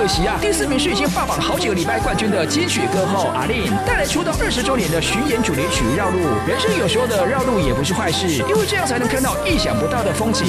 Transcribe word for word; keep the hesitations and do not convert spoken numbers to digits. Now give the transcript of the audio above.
惜啊！第四名是已经霸榜好几个礼拜冠军的金曲歌后阿令，带来出道二十周年的巡演主题曲《绕路》。人生有时候的绕路也不是坏事，因为这样才能看到意想不到的风景。